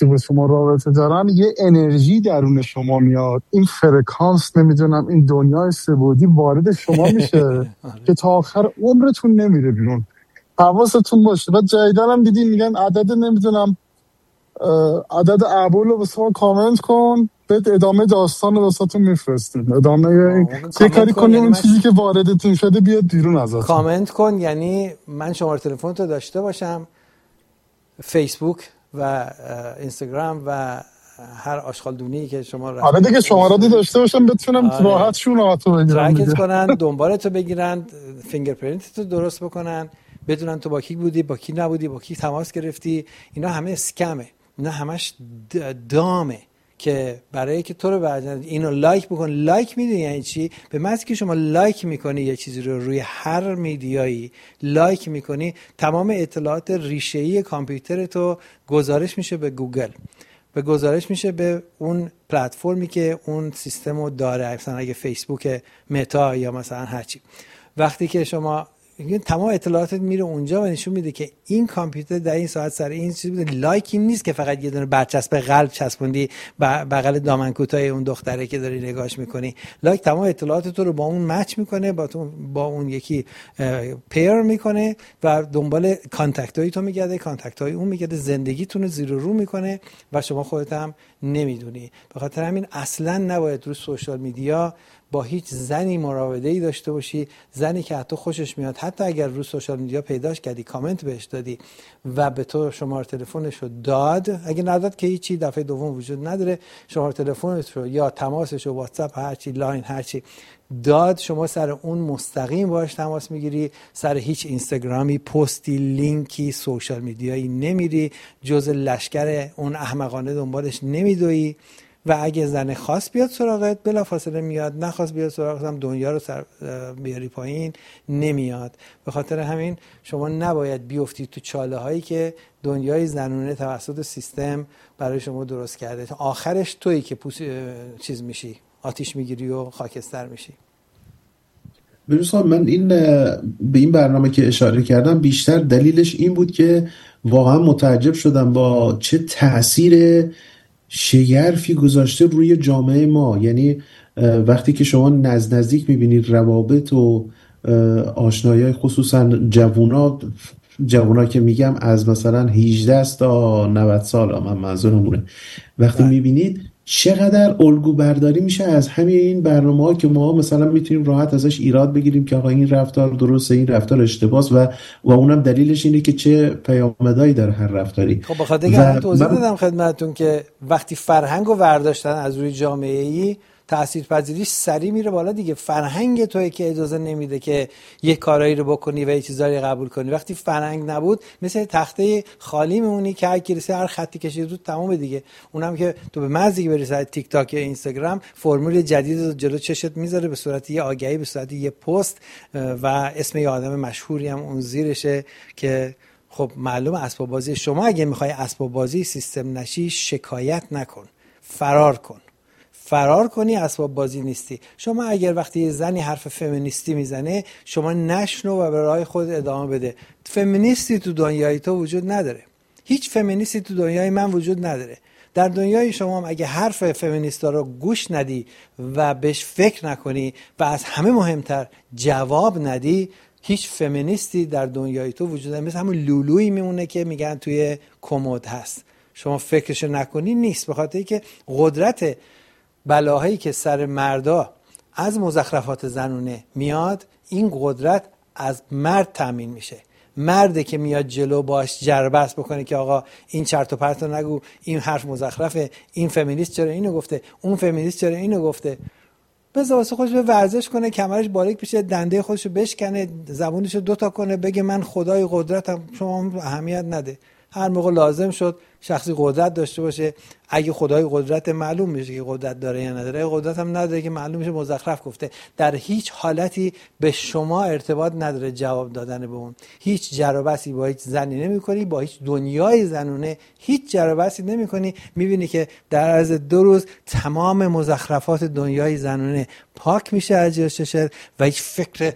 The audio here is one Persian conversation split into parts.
وقتی با شما رابطه دارن یه انرژی درون شما میاد، این فرکانس نمیدونم این دنیای سه‌بعدی وارد شما میشه که تا آخر عمرتون نمیره بیرون. حواستون باشه. بعد جدیدن هم دیدین میگن عدد نمیدونم عدد ابول رو واسه ما کامنت کن، بعد ادامه داستان رو واسهتون میفرستیم. ادامه یه کاری کنیم یعنی اون چیزی که واردتون شده بیاد بیرون ازتون. کامنت کن یعنی من شماره تلفن تو داشته باشم، فیسبوک و اینستاگرام و هر آشغالدونی که شما رفتید. آره دیگه شماره‌ای داشته باشم بتونم راحت شونه‌هاتو بگیرم ترکت کنن، دنبالتو بگیرن، فینگرپرینتتو درست بکنن، بدونن تو با کی بودی، با کی نبودی، با کی تماس گرفتی. اینا همه اسکمه، اینا همش دامه که برای که تو رو بعدن اینو لایک بکن. لایک میدونی یعنی چی؟ به محض که شما لایک میکنی یه چیزی رو روی هر میدیایی لایک میکنی، تمام اطلاعات ریشه‌ای کامپیوتر تو گزارش میشه به گوگل، به گزارش میشه به اون پلتفرمی که اون سیستم رو داره، مثلا اگه فیسبوک، متا یا مثلا هرچی. وقتی که شما تمام اطلاعاتت میره اونجا و نشون میده که این کامپیوتر در این ساعت سر این چیز بوده. لایکی نیست که فقط یه دونه برچسب قلب چسبوندی بغل دامن کوتاه اون دختره که داری نگاهش میکنی. لایک تمام اطلاعات تو رو با اون مچ میکنه، با اون یکی پیر میکنه و دنبال کانتکتای تو میگرده، کانتکتای اون میگرده، زندگیتون رو زیر و رو میکنه و شما خودت هم نمیدونی. به خاطر همین اصلا نباید رو سوشال میدیا با هیچ زنی مراوده‌ای داشته باشی، زنی که حتی خوشش میاد، حتی اگر رو سوشال میدیا پیداش کردی، کامنت بهش دادی و به تو شماره تلفنش رو داد، اگه نداد که هیچی، دفعه دوم وجود نداره، شماره تلفنش رو یا تماسش رو واتساپ هرچی لاین هرچی داد، شما سر اون مستقیم باهاش تماس میگیری، سر هیچ اینستاگرامی، پستی، لینکی، سوشال میدیایی نمیری، جز لشکر اون احمقانه دنبالش نمیدوی و اگه زن خاص بیاد سراغت بلافاصله میاد، نخواست بیاد سراغت هم دنیا رو بیاری پایین نمیاد. به خاطر همین شما نباید بیفتی تو چاله هایی که دنیای زنونه توسط سیستم برای شما درست کرده. آخرش تویی که چیز میشی، آتیش میگیری و خاکستر میشی. بروسا من به این برنامه که اشاره کردم بیشتر دلیلش این بود که واقعا متعجب شدم با چه تأثیر شگرفی گذاشته روی جامعه ما. یعنی وقتی که شما نزدیک میبینید روابط و آشنایی، خصوصا جوونا که میگم از مثلا 18 تا 90 سال، من منظورمونه، وقتی میبینید چقدر الگو برداری میشه از همین این برنامه ها که ما مثلا میتونیم راحت ازش ایراد بگیریم که آقا این رفتار درسته، این رفتار اشتباهه و اونم دلیلش اینه که چه پیامدهایی داره هر رفتاری. خب بخاطر اینکه من توضیح دادم خدمتتون که وقتی فرهنگو برداشتن از روی جامعه‌ای، تاثیرپذیریش سری میره بالا دیگه. فرهنگ توئه که اجازه نمیده که یه کارایی رو بکنی و یه چیزایی قبول کنی. وقتی فرهنگ نبود مثل تخته خالی میمونی که هر خطی کشید رو تمام دیگه. اونم که تو به مزه بری سر تیک تاک یا اینستاگرام فرمول جدید رو جلو چشت میذاره به صورت یه آگهی، به صورت یه پست و اسم یه آدم مشهوری هم اون زیرشه که خب معلوم اسباب بازی. شما اگه میخوای اسباب بازی سیستم نشی شکایت نکن، فرار کن. فرار کنی اسباب بازی نیستی. شما اگر وقتی یه زنی حرف فمینیستی میزنه شما نشنو و به راه خود ادامه بده. فمینیستی تو دنیای تو وجود نداره، هیچ فمینیستی تو دنیای من وجود نداره. در دنیای شما هم اگه حرف فمینیستا رو گوش ندی و بهش فکر نکنی و از همه مهمتر جواب ندی، هیچ فمینیستی در دنیای تو وجود نداره. مثل همون لولویی میمونه که میگن توی کمد هست، شما فکرش نکنی نیست. به خاطر اینکه قدرت بلاهایی که سر مردا از مزخرفات زنونه میاد، این قدرت از مرد تامین میشه. مرده که میاد جلو باش جربست بکنه که آقا این چرت و پرت رو نگو، این حرف مزخرفه، این فمینیست چرا اینو گفته، اون فمینیست چرا اینو گفته. بذار واسه خودش به ورزش کنه، کمرش باریک بشه، دنده خودشو بشکنه، زبونشو دوتا کنه، بگه من خدای قدرتم. شما اهمیت نده. هر موقع لازم شد شخصی قدرت داشته باشه، اگه خدای قدرت معلوم میشه که قدرت داره یا نداره، قدرت هم نداره که معلوم میشه مزخرف گفته. در هیچ حالتی به شما ارتباط نداره جواب دادن به اون. هیچ جر و بحثی با هیچ زنی نمی‌کنی، با هیچ دنیای زنونه هیچ جر و بحثی نمی‌کنی. می‌بینی که در عرض 2 روز تمام مزخرفات دنیای زنونه پاک میشه از جلوی چشت و هیچ فکر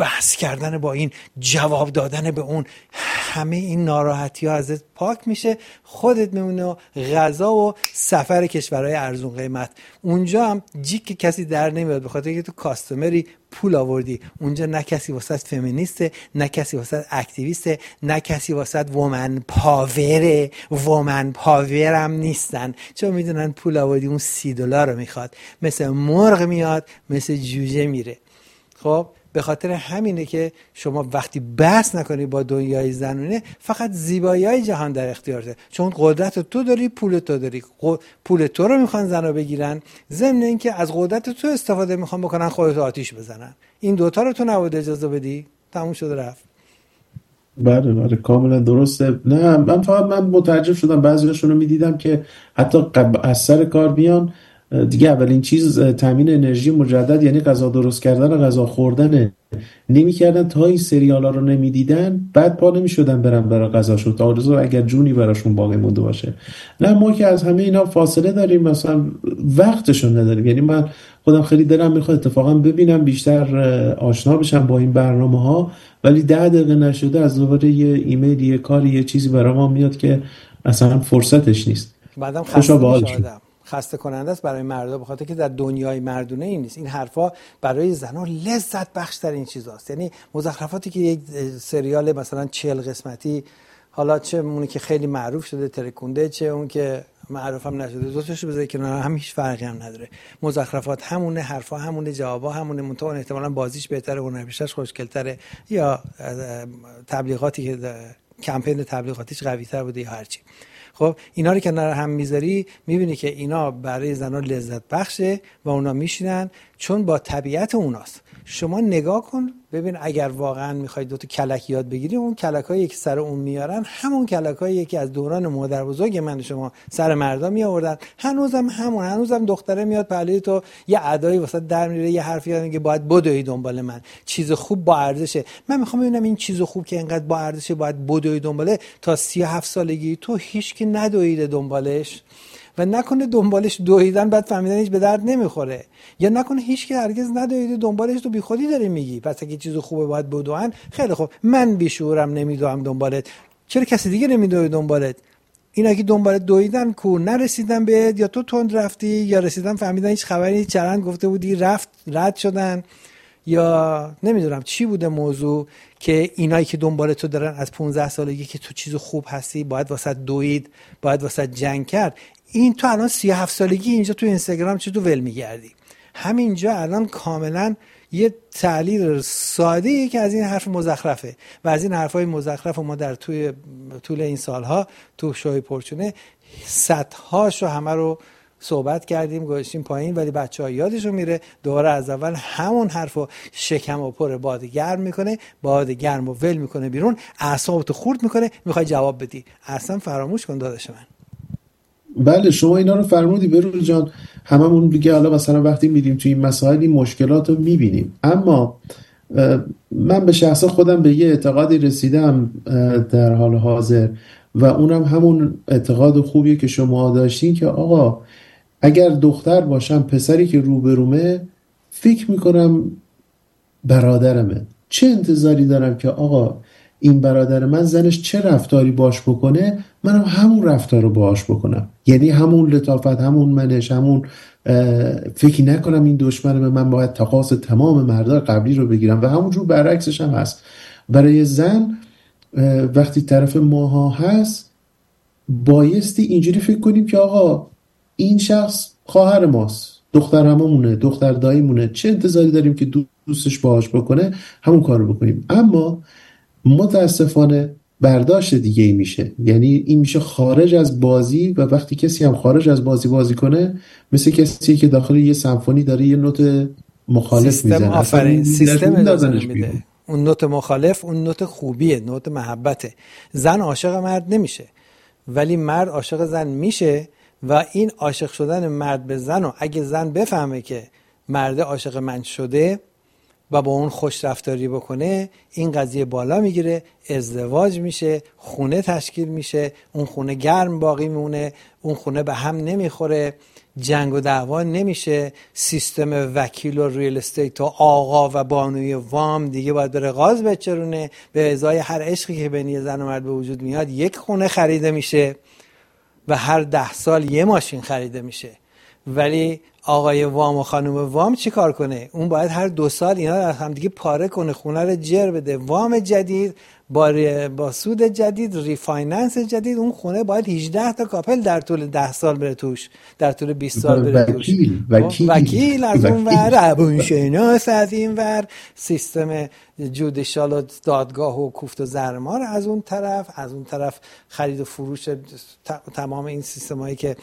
بحث کردن با این، جواب دادن به اون، همه این ناراحتی ها ازت پاک میشه، خودت میمونه و غذا و سفر کشورهای ارزون قیمت. اونجا هم جیک کسی در نمیاد، به خاطر که تو کاستمری پول آوردی اونجا. نه کسی واسط فمینیسته، نه کسی واسط اکتیویسته، نه کسی واسط وومن پاوره. وومن پاور هم نیستن، چون میدونن پول آوردی اون $30 رو میخواد، مثل مرغ میاد مثل جوجه میره. خب به خاطر همینه که شما وقتی بحث نکنی با دنیای زنونه، فقط زیبایی‌های جهان در اختیارته، چون قدرت تو داری، پول تو داری. پول تو رو میخوان زنا بگیرن، ضمن اینکه از قدرت تو استفاده میخوان بکنن، خودتو آتیش بزنن. این دوتا رو تو نباید اجازه بدی. تموم شد رفت. بله کاملا درسته. نه من متعجب شدم، بعضیاشون رو میدیدم که حتی از سر کار بیان دیگه اولین چیز تامین انرژی مجدد، یعنی غذا درست کردن و غذا خوردن، نمی‌کردن تا این سریالا رو نمیدیدن، بعد پا نمی‌شدن برن برای غذاشون تا آرزو اگر جونی براشون باقی مونده باشه. نه ما که از همه اینا فاصله داریم، مثلا وقتشون نداریم. یعنی من خودم خیلی دلم میخواد اتفاقا ببینم، بیشتر آشنا بشم با این برنامه‌ها، ولی 10 دقیقه نشده از دوباره یه ایمیل، یه کاری، یه چیزی برای ما میاد که اصلا فرصتش نیست. بعدم خسته کننده است برای مردا، به خاطر که در دنیای مردونه این نیست. این حرفا برای زنان لذت بخش ترین چیزاست. یعنی مزخرفاتی که یک سریال مثلا 40 قسمتی، حالا چه اونی که خیلی معروف شده ترکونده، چه اون که معروف هم نشده، دوتاشو بذاری کنار هم، هیچ فرقی هم نداره. مزخرفات همونه، حرفا همونه، جوابا همونه، منتها احتمالاً بازیش بهتره، هنرپیشش خوشگل‌تره، یا تبلیغاتی که کمپین تبلیغاتیش قوی‌تر بوده یا هر چی. خب اینا رو که کنار هم میذاری، میبینی که اینا برای زنها لذت بخشه و اونا میشینن، چون با طبیعت اوناست. شما نگاه کن ببین، اگر واقعا میخوای دوتا کلک یاد بگیری، اون کلکایی که سر اون میارن همون کلکایی که از دوران مادر بزرگ من شما سر مردا می آوردن، هنوزم دختره میاد پهلوی تو یه ادایی واسه در میره، یه حرفی میگه باید بدوی دنبال من، چیز خوب با ارزشه. من میخوام ببینم این چیز خوب که اینقدر با ارزشه باید بدوی دنباله، تا 37 سالگی تو هیچکی ندویده دنبالش، و نکنه دنبالش دویدن بعد فهمیدن هیچ به درد نمیخوره، یا نکنه هیچ که هرگز ندویده دنبالش، تو بی خودی داری میگی. پس اگه چیز خوبه باید بدوئن، خیلی خوب، من بیشعورم نمیدوام دنبالت، چرا کسی دیگه نمیدوه دنبالت؟ اینا که دنبالت دویدن کو، نرسیدن بهت، یا تو تند رفتی، یا رسیدن فهمیدن هیچ خبری نیست، چرند گفته بودی رفت رد شدن، یا نمیدونم چی بوده موضوع، که اینایی که دنبال تو دارن از 15 سالگی که تو چیز خوب هستی، باید واسه دوید، باید واسه جنگ کرد. این تو الان 37 سالگی اینجا تو اینستاگرام چه تو ول میگردی؟ همینجا الان کاملا یه تعلیل ساده‌ای که از این حرف مزخرفه، و از این حرفای مزخرف ما در طول این سالها تو شوی پرچونه صدهاشو همه رو صحبت کردیم، گذاشتیم پایین، ولی بچه‌ها یادشون میره دوباره از اول همون حرفو شکم و پر باد گرم میکنه، باد گرم و ول میکنه بیرون، اعصابتو خورد میکنه، میخوای جواب بدی. اصلا فراموش کن داداش من. بله شما اینا رو فرمودی بروز جان، هممون دیگه حالا مثلا وقتی میریم توی این مسائل این مشکلات رو میبینیم. اما من به شخص خودم به یه اعتقادی رسیدم در حال حاضر، و اونم همون اعتقاد خوبیه که شما داشتین، که آقا اگر دختر باشم، پسری که روبرومه، فکر میکنم برادرمه، چه انتظاری دارم که آقا این برادر من زنش چه رفتاری باش بکنه، منم همون رفتار رو باش بکنم. یعنی همون لطافت، همون منش، همون فکر نکنم این دشمنه، من باید تقاص تمام مردای قبلی رو بگیرم. و همونجور برعکسش هم هست برای زن. وقتی طرف ماها هست، بایستی اینجوری فکر کنیم که آقا این شخص خواهر ماست، دختر هممونه، دختر داییمونه، چه انتظاری داریم که دوستش باهاش بکنه، همون کار رو بکنیم. اما متاسفانه برداشت دیگه ای میشه، یعنی این میشه خارج از بازی. و وقتی کسی هم خارج از بازی کنه، مثل کسی که داخل یه سمفونی داره یه نوت مخالف میزنه، سیستم اجازه نمیده. اون نوت مخالف اون نوت خوبیه، نوت محبته. زن عاشق مرد نمیشه، ولی مرد عاشق زن میشه. و این عاشق شدن مرد به زن، و اگه زن بفهمه که مرد عاشق من شده و با اون خوش رفتاری بکنه، این قضیه بالا میگیره، ازدواج میشه، خونه تشکیل میشه، اون خونه گرم باقی میمونه، اون خونه به هم نمیخوره، جنگ و دعوا نمیشه، سیستم وکیل و ریل استیت و آقا و بانوی وام دیگه باید بره غاز بچرونه، به ازای هر عشقی که بین زن و مرد به وجود میاد یک خونه خریده میشه و هر 10 سال یه ماشین خریده میشه. ولی آقای وام و خانم وام چی کار کنه؟ اون باید هر 2 سال اینا رو هم دیگه پاره کنه، خونه رو جر بده، وام جدید با سود جدید، ریفایننس جدید، اون خونه باید 18 تا کاپل در طول 10 سال بره توش، در طول 20 سال بره توش. وکیل از اون ور، روانشناس از این ور، سیستم جودیشال و دادگاه و کوفت و زرمار از اون طرف خرید و فروش تمام این سیستمایی که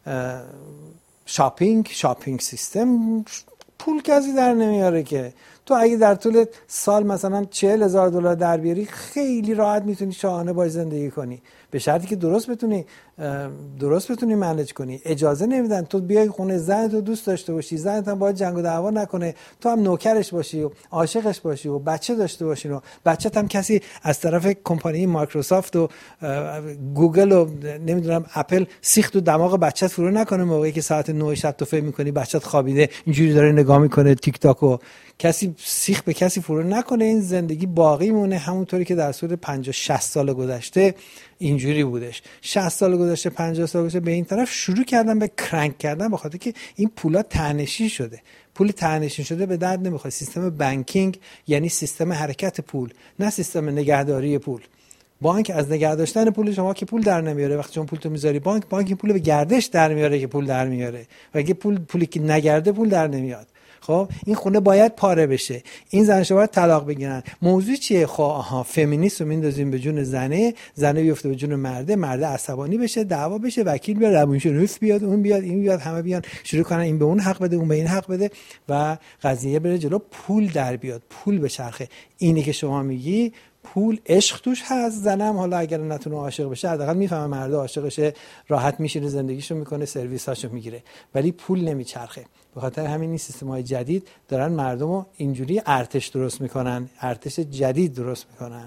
شاپینگ سیستم، پول کسی در نمیاره که. تو اگه در طول سال مثلا $40,000 در بیاری، خیلی راحت میتونی شاهانه باش زندگی کنی، به شرطی که درست بتونی منیج کنی. اجازه نمیدن تو بیای خونه زنت رو دوست داشته باشی، زنت هم باید جنگ و دعوا نکنه، تو هم نوکرش باشی و عاشقش باشی و بچه داشته باشین و بچت هم کسی از طرف کمپانی مایکروسافت و گوگل و نمیدونم اپل سیخت و دماغ بچت فرو نکنه موقعی که ساعت 9 شب تو فکر می‌کنی بچت خوابیده اینجوری داره نگاه میکنه تیک تاک و کسی سیخ به کسی فرو نکنه. این زندگی باقی مونه همونطوری که در طول 50-60 سال گذشته اینجوری بودش. 60 سال گذشته، 50 سال گذشته به این طرف شروع کردن به کرنک کردن، به خاطر که این پولا ته‌نشین شده. پول ته‌نشین شده به درد نمیخواد. سیستم بانکینگ یعنی سیستم حرکت پول، نه سیستم نگهداری پول. بانک از نگه داشتن پول شما که پول در نمیاره. وقتی شما پول تو میذاری بانک این پول به گردش در میاره که پول در میاره، و اگه پولی که نگرده پول در نمیاد. خب این خونه باید پاره بشه، این زنش باید طلاق بگیرن. موضوع چیه؟ خب فمینیست رو میندازیم به جون زنه بیفته به جون مرده عصبانی بشه، دعوا بشه، وکیل بیاد، روانشناس بیاد، اون بیاد، این بیاد، همه بیان شروع کنن این به اون حق بده، اون به این حق بده و قضیه بره جلو، پول در بیاد، پول به چرخه. اینی که شما میگی پول، عشق توش هست. زنم حالا اگر نتونه عاشق بشه، حداقل میفهمه مرد عاشقشه، راحت میشینه زندگیشو میکنه، سرویساشو میگیره، ولی پول نمیچرخه. به خاطر همین این سیستم‌های جدید دارن مردمو اینجوری ارتش درست میکنن، ارتش جدید درست میکنن.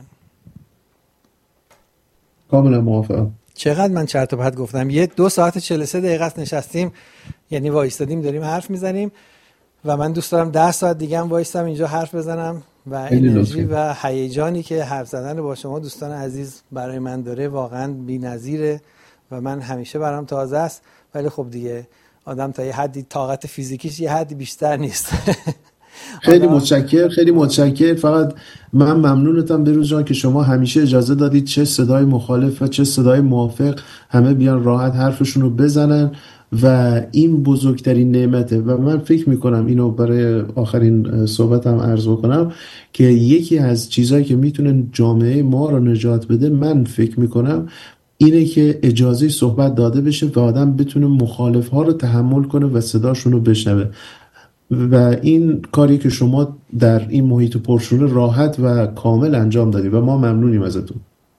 کاملا موافقم. چقدر من چرت و پرت گفتم. 2 ساعت 43 دقیقه است نشستیم، یعنی وایستادیم داریم حرف میزنیم و من دوست دارم 10 ساعت دیگه هم وایستم اینجا حرف بزنم و انرژی و هیجانی که حرف زدن با شما دوستان عزیز برای من داره واقعا بی‌نظیره و من همیشه برام تازه است. ولی خب دیگه آدم تا یه حدی طاقت فیزیکیش یه حدی بیشتر نیست. خیلی متشکر. فقط من ممنونتم بروز جان که شما همیشه اجازه دادید چه صدای مخالف و چه صدای موافق همه بیان راحت حرفشون رو بزنن و این بزرگترین نعمته. و من فکر میکنم اینو برای آخرین صحبتم عرض بکنم که یکی از چیزایی که میتونه جامعه ما رو نجات بده، من فکر میکنم اینه که اجازه صحبت داده بشه و آدم بتونه مخالف ها رو تحمل کنه و صداشون رو بشنوه. و این کاری که شما در این محیط پرشور راحت و کامل انجام دادی و ما ممنونیم ازتون.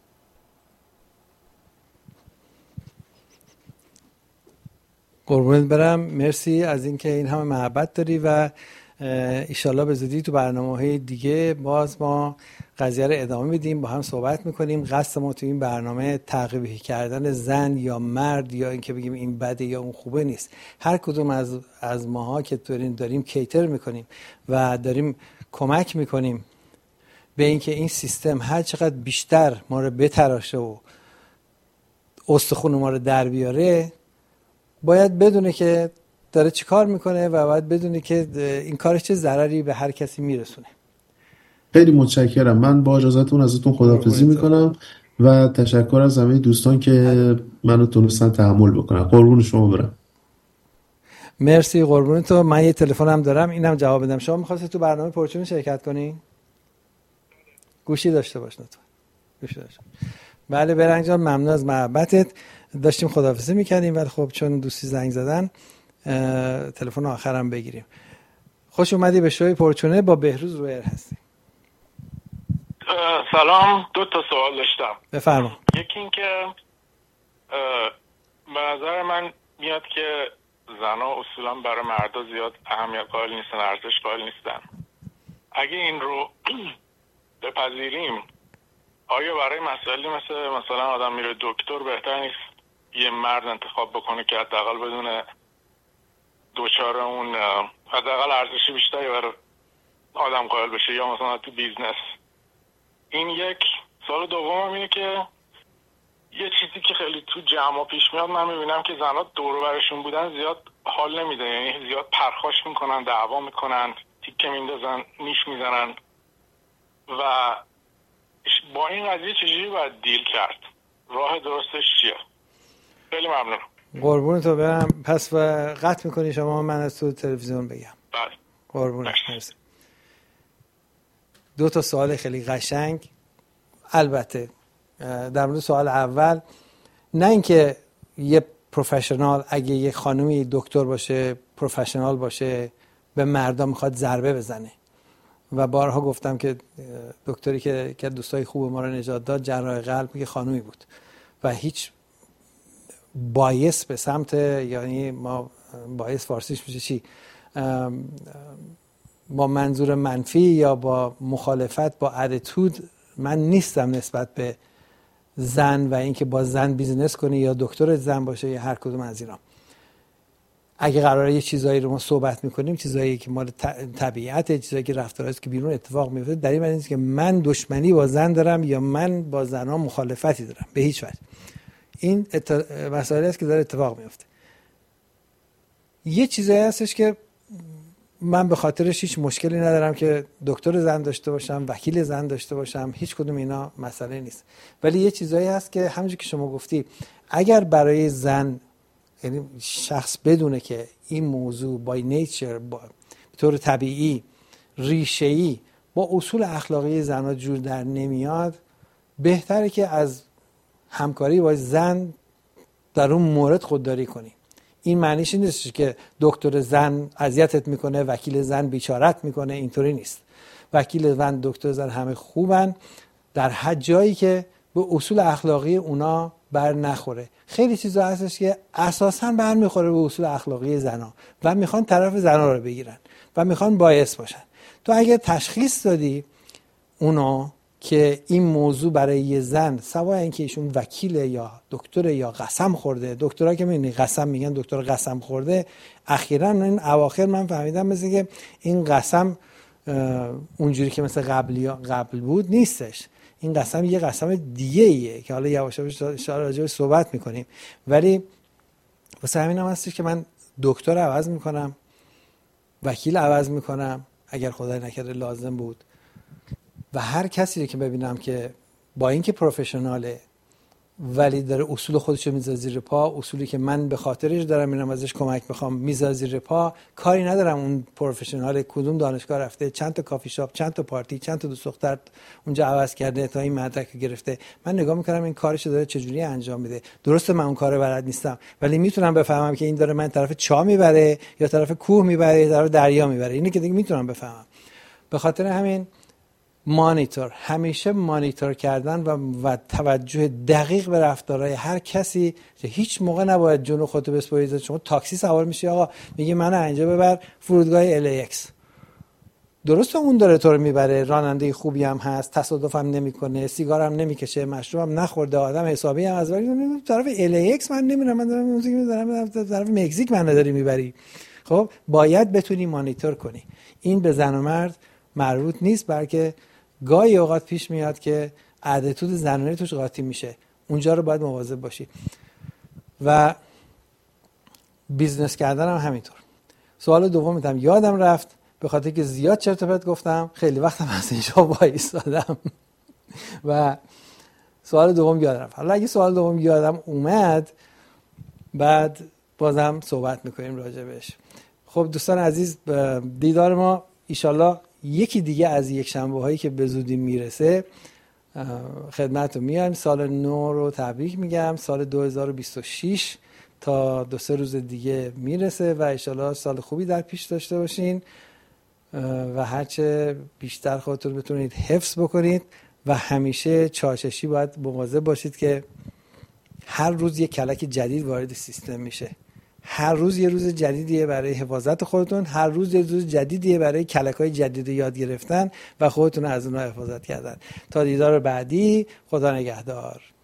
قربونت برم، مرسی از اینکه این همه محبت داری و ایشالله به زودی تو برنامه‌های دیگه باز ما قضیه رو ادامه میدیم، با هم صحبت میکنیم. قصد ما تو این برنامه تقویح کردن زن یا مرد یا اینکه بگیم این بده یا اون خوبه نیست. هر کدوم از ماها که داریم کیتر میکنیم و داریم کمک میکنیم به اینکه این سیستم هر چقدر بیشتر ما رو بتراشه و استخون ما رو در بیاره، باید بدونه که داره چی کار میکنه و باید بدونه که این کارش چه ضرری به هر کسی میرسونه. خیلی متشکرم. من با اجازهتون ازتون خداحافظی میکنم و تشکر از همه دوستان که منو تونستن تحمل بکنن. قربون شما برم. مرسی، قربون تو. من یه تلفنم دارم، اینم جواب بدم. شما می‌خواستید تو برنامه پرچون شرکت کنی؟ گوشی داشته باش لطفا. گوشی داشته. بله برنگ جان، ممنون از محبتت. داشتیم خداحافظی می‌کردیم ولی خب چون دوستی زنگ زدن تلفن آخرم بگیریم. خوش اومدی به شوی پرچونه، با بهروز رویر هستیم. سلام، 2 تا سوال داشتم. بفرما. یکی این که به نظر من میاد که زنها اصولا برای مردا زیاد اهمیت قائل نیستن، ارزش قائل نیستن. اگه این رو بپذیریم، آیا برای مسائلی مثلا آدم میره دکتر بهتر نیست یه مرد انتخاب بکنه که حداقل بدون دوچار اون حداقل ارزشی بیشتری برای آدم قائل بشه، یا مثلا تو بیزنس؟ این یک. سوال دوم اینه که یه چیزی که خیلی تو جمع پیش میاد، من میبینم که زنها دور و برشون بودن زیاد حال نمیده، یعنی زیاد پرخاش میکنن، دعوا میکنن، تیکه میندازن، نیش میزنن و با این قضیه چجوری باید دیل کرد؟ راه درستش چیه؟ خیلی ممنون. قربون تو برم. پس و قطع میکنی شما، من از تو تلویزیون بگم. بله. قربونت. مرسی. 2 سوال خیلی قشنگ. البته در مورد سوال اول، نه اینکه یه پروفشنال اگه یه خانومی دکتر باشه، پروفشنال باشه، به مردم میخواد ضربه بزنه. و بارها گفتم که دکتری که دوستای خوب ما رو نجات داد، جراح قلب، که خانومی بود و هیچ بایس به سمت، یعنی ما بایس فارسیش میشه چی، با منظور منفی یا با مخالفت با اتیتود من نیستم نسبت به زن و اینکه با زن بیزینس کنی یا دکتر زن باشه یا هر کدوم از اینا. اگه قراره یه چیزایی رو ما صحبت میکنیم، چیزایی که مال طبیعت، چیزایی که رفتارهاست که بیرون اتفاق میفته، در این معنی نیست که من دشمنی با زن دارم یا من با زنها مخالفتی دارم، به هیچ وجه. این مسائلی است که داره اتفاق میفته. یه چیزایی هستش که من به خاطرش هیچ مشکلی ندارم که دکتر زن داشته باشم، وکیل زن داشته باشم، هیچ کدوم اینا مسئله نیست. ولی یه چیزایی هست که همونجوری که شما گفتی، اگر برای زن، یعنی شخص بدونه که این موضوع بای نیچر، به طور طبیعی، ریشه‌ای با اصول اخلاقی زن‌ها جور در نمیاد، بهتره که از همکاری با زن در اون مورد خودداری کنی. این معنیش این نیست که دکتر زن اذیتت میکنه، وکیل زن بیچارت میکنه، اینطوری نیست. وکیل زن، دکتر زن همه خوبن در حد جایی که به اصول اخلاقی اونا بر نخوره. خیلی چیزا هستش که اساساً بر میخوره به اصول اخلاقی زنا و میخوان طرف زنا رو بگیرن و میخوان باعث باشن. تو اگه تشخیص دادی اونا که این موضوع برای یه زن، سواء اینکه ایشون وکیله یا دکتر یا قسم خورده، دکترها که میبینی قسم میگن دکتر قسم خورده، اخیراً این اواخر من فهمیدم مثل که این قسم اونجوری که مثل قبل بود نیستش. این قسم یه قسم دیگه ایه که حالا یواش یواش راجعش صحبت میکنیم. ولی واسه همین هم هستش که من دکتر عوض میکنم، وکیل عوض میکنم اگر خدای نکرده لازم بود، و هر کسی رو که ببینم که با اینکه پروفشناله ولی داره اصول خودشو میذاره زیر پا، اصولی که من به خاطرش دارم میرم ازش کمک میخوام میذاره زیر پا، کاری ندارم اون پروفشنال کدوم دانشگاه رفته، چند تا کافی شاپ، چند تا پارتی، چند تا دوست دختر اونجا عوض کرده تا این مدرک گرفته. من نگاه میکنم این کارشو داره چجوری انجام میده. درسته من اون کارو بلد نیستم، ولی میتونم بفهمم که این داره من طرف چاه میبره یا طرف کوه میبره یا طرف دریا میبره. اینی که دیگه میتونم بفهمم. به خاطر همین مانیتور، همیشه مانیتور کردن و توجه دقیق به رفتارهای هر کسی. هیچ موقع نباید جون خودت بسپاری. شما تاکسی سوار میشی، آقا میگه منو اینجا ببر فرودگاه LAX، درسته اون داره تو رو میبره، راننده خوبی هم هست، تصادفم نمیکنه، سیگارم نمیکشه، مشروبم نخورده، آدم حسابی هم از ولی طرف LAX من نمیرم، من دارم موزیک میذارم طرف مکزیک من نداری میبری. خب باید بتونی مانیتور کنی. این به زن و مرد مربوط نیست، بلکه گاهی اوقات پیش میاد که اتیتود زنانه توش قاطی میشه. اونجا رو باید مواظب باشی. و بیزنس کردن هم همینطور. سوال دوم میدم یادم رفت به خاطر که زیاد چرت و پرت گفتم، خیلی وقتم از اینجا وایسادم و سوال دوم یادم رفت. حالا اگه سوال دوم یادم اومد بعد بازم صحبت میکنیم راجع بهش. خب دوستان عزیز، دیدار ما ایشالله یکی دیگه از یک شنبه هایی که به زودی میرسه خدمتتون میایم. سال نو رو تبریک میگم. سال 2026 تا 2-3 روز دیگه میرسه و ایشالله سال خوبی در پیش داشته باشین و هرچه بیشتر خودتون بتونید حفظ بکنید و همیشه چاششی باید مواظب باشید که هر روز یک کلک جدید وارد سیستم میشه. هر روز یه روز جدیدیه برای حفاظت خودتون، هر روز یه روز جدیدیه برای کلک‌های جدید یاد گرفتن و خودتون از اونها حفاظت کردن. تا دیدار بعدی، خدا نگهدار.